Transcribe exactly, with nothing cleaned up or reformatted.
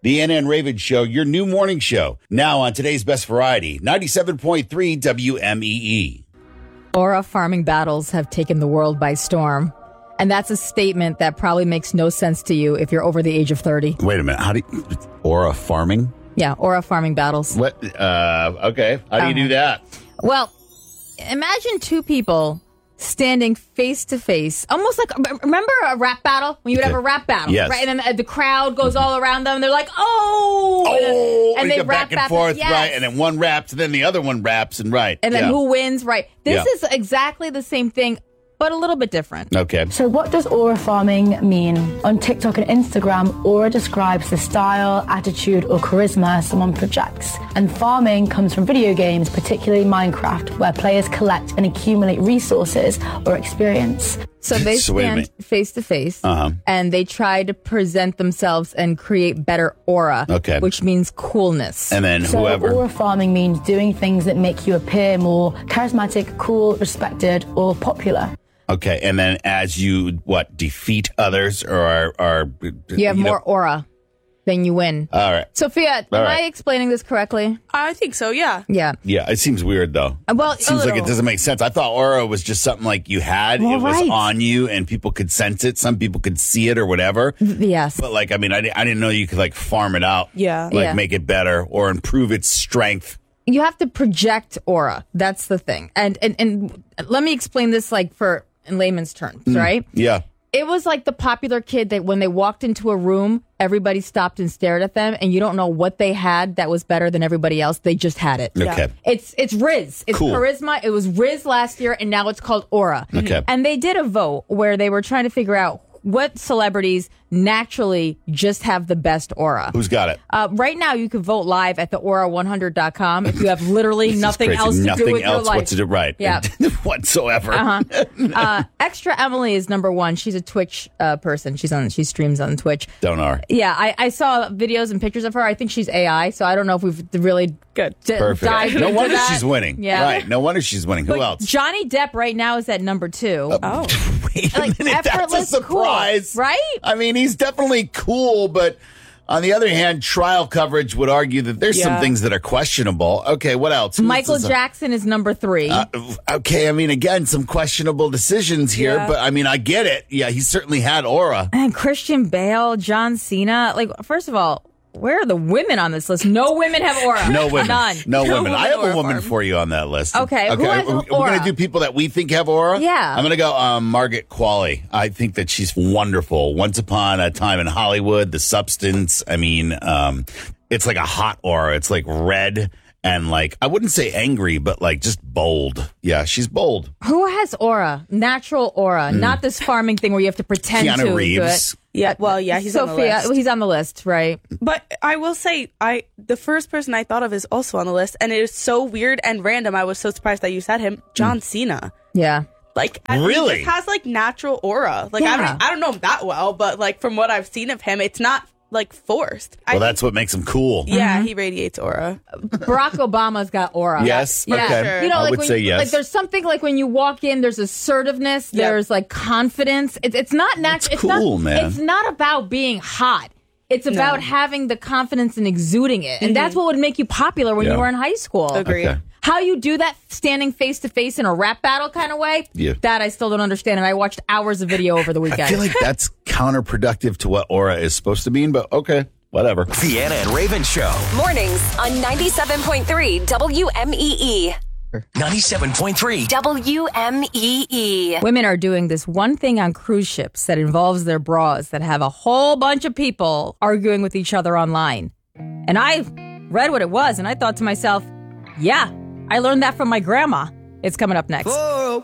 The Anna and Raven Show, your new morning show. Now on today's Best Variety, ninety-seven point three W M E E. Aura farming battles have taken the world by storm. And that's a statement that probably makes no sense to you if you're over the age of thirty. Wait a minute. How do you... Aura farming? Yeah, aura farming battles. What? Uh, okay. How do you do that? Well, imagine two people standing face to face, almost like, remember a rap battle? When you would have a rap battle, Yes. right? And then the crowd goes all around them. They're like, oh! Oh, and, and they you go rap back and forth, yes. right? And then one raps, and then the other one raps, and right. And then yeah. who wins, right? This Yeah. is exactly the same thing, but a little bit different. Okay. So what does aura farming mean? On TikTok and Instagram, aura describes the style, attitude, or charisma someone projects. And farming comes from video games, particularly Minecraft, where players collect and accumulate resources or experience. So they So wait a stand minute. face to face, Uh-huh. and they try to present themselves and create better aura, Okay. which means coolness. And then So whoever... aura farming means doing things that make you appear more charismatic, cool, respected, or popular. Okay, and then as you, what, defeat others or are... are you have know- more aura than you win. All right. Sophia, All am right. I explaining this correctly? I think so, yeah. Yeah. Yeah, it seems weird, though. Uh, Well, It seems like it little. doesn't make sense. I thought aura was just something like you had. Well, it was right. on you and people could sense it. Some people could see it or whatever. Yes. But, like, I mean, I, di- I didn't know you could, like, farm it out. Yeah. Like, Yeah. make it better or improve its strength. You have to project aura. That's the thing. And and and let me explain this like for in layman's terms, right? Yeah. It was like the popular kid that when they walked into a room, everybody stopped and stared at them, and you don't know what they had that was better than everybody else. They just had it. Okay. It's it's Riz. It's Cool. charisma. It was Riz last year, and now it's called Aura. Okay. And they did a vote where they were trying to figure out what celebrities naturally just have the best aura. Who's got it? Uh, right now, you can vote live at the aura one hundred dot com if you have literally This is nothing crazy. else to Nothing do with else your life. what to do, right. Yeah. Whatsoever. Uh-huh. uh, Extra Emily is number one. She's a Twitch uh, person. She's on. She streams on Twitch. Don't are. Yeah, I, I saw videos and pictures of her. I think she's A I, so I don't know if we've really Good. d- Perfect. dived No into wonder that. she's winning. Yeah. Right. No wonder she's winning. Who But else? Johnny Depp right now is at number two. Oh. Wait a Like, minute. That's a effortless cool, surprise. right? I mean, he's definitely cool, but on the other hand, trial coverage would argue that there's some Yeah. things that are questionable. Okay, what else? Who's Michael this- Jackson is number three. Uh, okay, I mean, again, some questionable decisions here, Yeah. but I mean, I get it. Yeah, he certainly had aura. and Christian Bale, John Cena. Like, first of all, where are the women on this list? No women have aura. No women. None. No, No women. I women have a aura woman farm. for you on that list. Okay, who Okay. has we're aura? going to do people that we think have aura. Yeah. I'm going to go um, Margaret Qualley. I think that she's wonderful. Once upon a time in Hollywood, The Substance. I mean, um, it's like a hot aura. It's like red and like, I wouldn't say angry, but like just bold. Yeah, she's bold. Who has aura? Natural aura, not this farming thing where you have to pretend Keanu to Reeves. do it. Yeah, well, yeah, he's Sophia, on the list. he's on the list, right? But I will say, I the first person I thought of is also on the list, and it is so weird and random. I was so surprised that you said him, John Cena. Yeah. Like, I- Really? he just has like natural aura. Like, I Yeah. don't, I don't know him that well, but like from what I've seen of him, it's not like forced. I Well, think- that's what makes him cool. yeah, he radiates aura. Barack Obama's got aura. Yes. Yeah. Okay. Sure. You know, I like would when say you, yes. like there's something like when you walk in, there's assertiveness, Yep. there's like confidence. It's it's not natural. It's cool, not, man. It's not about being hot. It's about having the confidence and exuding it, and that's what would make you popular when Yeah. you were in high school. Agreed. Okay. How you do that standing face to face in a rap battle kind of way? Yeah. That I still don't understand, and I watched hours of video over the weekend. I feel like that's counterproductive to what aura is supposed to mean, but okay, whatever. The Anna and Raven Show. Mornings on ninety-seven point three W M E E. ninety-seven point three. W M E E. Women are doing this one thing on cruise ships that involves their bras that have a whole bunch of people arguing with each other online. And I read what it was and I thought to myself, yeah, I learned that from my grandma. It's coming up next.